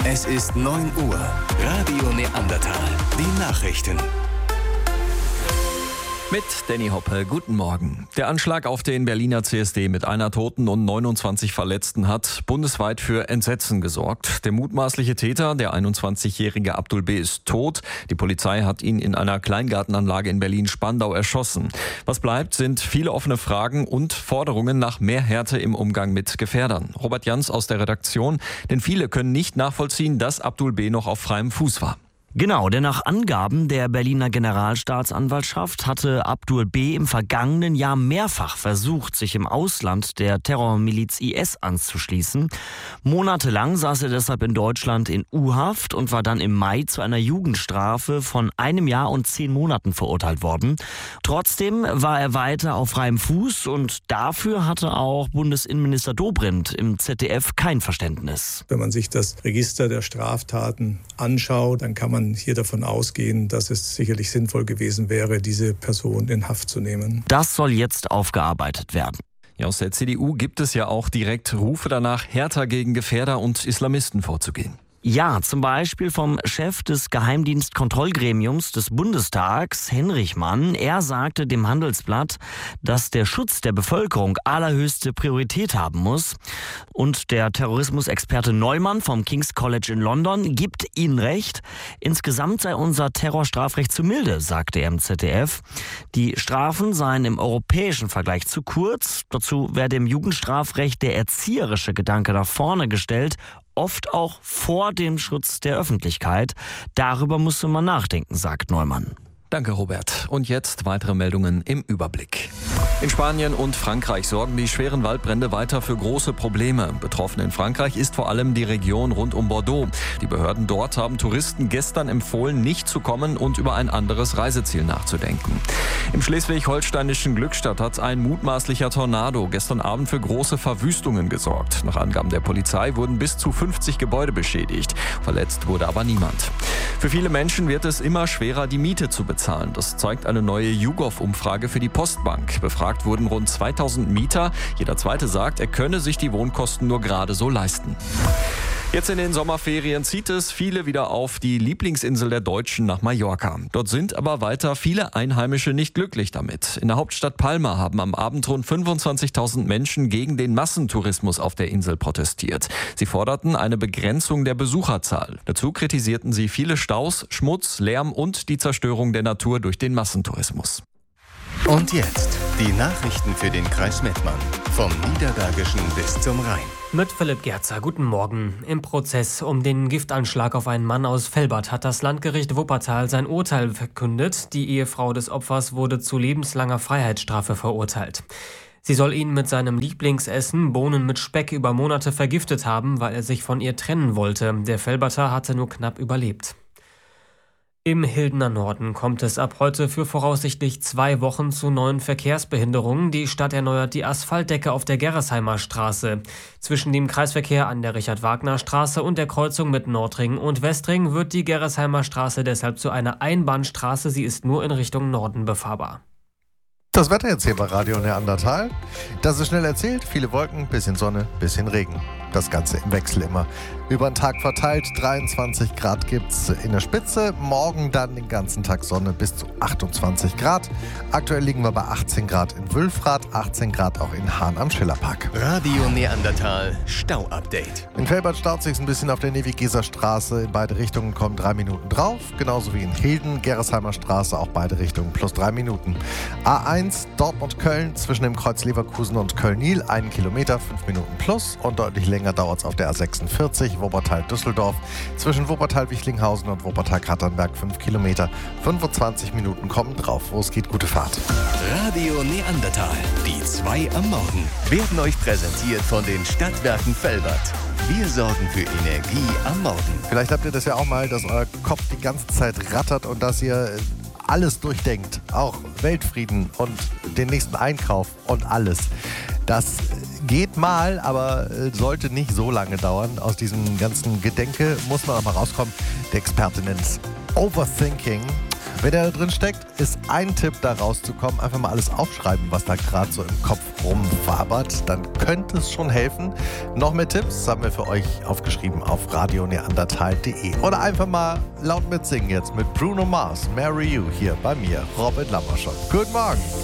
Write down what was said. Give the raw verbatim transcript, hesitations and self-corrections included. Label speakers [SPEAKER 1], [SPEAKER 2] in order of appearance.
[SPEAKER 1] Es ist neun Uhr. Radio Neandertal. Die Nachrichten.
[SPEAKER 2] Mit Danny Hoppe, guten Morgen. Der Anschlag auf den Berliner C S D mit einer Toten und neunundzwanzig Verletzten hat bundesweit für Entsetzen gesorgt. Der mutmaßliche Täter, der einundzwanzigjährige Abdul B., ist tot. Die Polizei hat ihn in einer Kleingartenanlage in Berlin-Spandau erschossen. Was bleibt, sind viele offene Fragen und Forderungen nach mehr Härte im Umgang mit Gefährdern. Robert Jans aus der Redaktion, denn viele können nicht nachvollziehen, dass Abdul B. noch auf freiem Fuß war.
[SPEAKER 3] Genau, denn nach Angaben der Berliner Generalstaatsanwaltschaft hatte Abdul B. im vergangenen Jahr mehrfach versucht, sich im Ausland der Terrormiliz I S anzuschließen. Monatelang saß er deshalb in Deutschland in U-Haft und war dann im Mai zu einer Jugendstrafe von einem Jahr und zehn Monaten verurteilt worden. Trotzdem war er weiter auf freiem Fuß und dafür hatte auch Bundesinnenminister Dobrindt im Z D F kein Verständnis.
[SPEAKER 4] Wenn man sich das Register der Straftaten anschaut, dann kann man hier davon ausgehen, dass es sicherlich sinnvoll gewesen wäre, diese Person in Haft zu nehmen.
[SPEAKER 3] Das soll jetzt aufgearbeitet werden.
[SPEAKER 2] Ja, aus der C D U gibt es ja auch direkt Rufe danach, härter gegen Gefährder und Islamisten vorzugehen.
[SPEAKER 3] Ja, zum Beispiel vom Chef des Geheimdienstkontrollgremiums des Bundestags, Henrich Mann. Er sagte dem Handelsblatt, dass der Schutz der Bevölkerung allerhöchste Priorität haben muss. Und der Terrorismusexperte Neumann vom King's College in London gibt ihnen recht. Insgesamt sei unser Terrorstrafrecht zu milde, sagte er im Z D F. Die Strafen seien im europäischen Vergleich zu kurz. Dazu werde im Jugendstrafrecht der erzieherische Gedanke nach vorne gestellt, oft auch vor dem Schutz der Öffentlichkeit. Darüber musste man nachdenken, sagt Neumann.
[SPEAKER 2] Danke, Robert. Und jetzt weitere Meldungen im Überblick. In Spanien und Frankreich sorgen die schweren Waldbrände weiter für große Probleme. Betroffen in Frankreich ist vor allem die Region rund um Bordeaux. Die Behörden dort haben Touristen gestern empfohlen, nicht zu kommen und über ein anderes Reiseziel nachzudenken. Im schleswig-holsteinischen Glückstadt hat ein mutmaßlicher Tornado gestern Abend für große Verwüstungen gesorgt. Nach Angaben der Polizei wurden bis zu fünfzig Gebäude beschädigt. Verletzt wurde aber niemand. Für viele Menschen wird es immer schwerer, die Miete zu bezahlen. Das zeigt eine neue YouGov-Umfrage für die Postbank. Befragt wurden rund zweitausend Mieter. Jeder Zweite sagt, er könne sich die Wohnkosten nur gerade so leisten. Jetzt in den Sommerferien zieht es viele wieder auf die Lieblingsinsel der Deutschen nach Mallorca. Dort sind aber weiter viele Einheimische nicht glücklich damit. In der Hauptstadt Palma haben am Abend rund fünfundzwanzigtausend Menschen gegen den Massentourismus auf der Insel protestiert. Sie forderten eine Begrenzung der Besucherzahl. Dazu kritisierten sie viele Staus, Schmutz, Lärm und die Zerstörung der Natur durch den Massentourismus.
[SPEAKER 1] Und jetzt die Nachrichten für den Kreis Mettmann. Vom Niederbergischen bis zum Rhein.
[SPEAKER 5] Mit Philipp Gerzer, guten Morgen. Im Prozess um den Giftanschlag auf einen Mann aus Velbert hat das Landgericht Wuppertal sein Urteil verkündet. Die Ehefrau des Opfers wurde zu lebenslanger Freiheitsstrafe verurteilt. Sie soll ihn mit seinem Lieblingsessen, Bohnen mit Speck, über Monate vergiftet haben, weil er sich von ihr trennen wollte. Der Velberter hatte nur knapp überlebt. Im Hildener Norden kommt es ab heute für voraussichtlich zwei Wochen zu neuen Verkehrsbehinderungen. Die Stadt erneuert die Asphaltdecke auf der Gerresheimer Straße. Zwischen dem Kreisverkehr an der Richard-Wagner-Straße und der Kreuzung mit Nordring und Westring wird die Gerresheimer Straße deshalb zu einer Einbahnstraße. Sie ist nur in Richtung Norden befahrbar.
[SPEAKER 6] Das Wetter jetzt hier bei Radio Neandertal. Das ist schnell erzählt. Viele Wolken, bisschen Sonne, bisschen Regen. Das Ganze im Wechsel immer. Über den Tag verteilt, dreiundzwanzig Grad gibt's in der Spitze. Morgen dann den ganzen Tag Sonne bis zu achtundzwanzig Grad. Aktuell liegen wir bei achtzehn Grad in Wülfrath, achtzehn Grad auch in Hahn am Schillerpark.
[SPEAKER 1] Radio Neandertal Stau-Update.
[SPEAKER 6] In Velbert staut sich ein bisschen auf der Nevigeser Straße. In beide Richtungen kommen drei Minuten drauf. Genauso wie in Hilden, Gerresheimer Straße, auch beide Richtungen plus drei Minuten. A eins Dortmund-Köln zwischen dem Kreuz Leverkusen und Köln-Nil, einen Kilometer, fünf Minuten plus. Und deutlich länger dauert es auf der A sechsundvierzig Wuppertal-Düsseldorf zwischen Wuppertal-Wichlinghausen und Wuppertal-Kratternberg, fünf Kilometer, fünfundzwanzig Minuten kommen drauf. Wo es geht, gute Fahrt.
[SPEAKER 1] Radio Neandertal, die zwei am Morgen, werden euch präsentiert von den Stadtwerken Velbert. Wir sorgen für Energie am Morgen.
[SPEAKER 6] Vielleicht habt ihr das ja auch mal, dass euer Kopf die ganze Zeit rattert und dass ihr alles durchdenkt. Auch Weltfrieden und den nächsten Einkauf und alles. Das geht mal, aber sollte nicht so lange dauern. Aus diesem ganzen Gedenke muss man auch mal rauskommen. Der Experte nennt es Overthinking. Wenn der da drin steckt, ist ein Tipp, da rauszukommen, einfach mal alles aufschreiben, was da gerade so im Kopf rumwabert. Dann könnte es schon helfen. Noch mehr Tipps haben wir für euch aufgeschrieben auf radio neandertal punkt de. Oder einfach mal laut mitsingen jetzt mit Bruno Mars, Marry You, hier bei mir, Robin Lammerschott. Guten Morgen.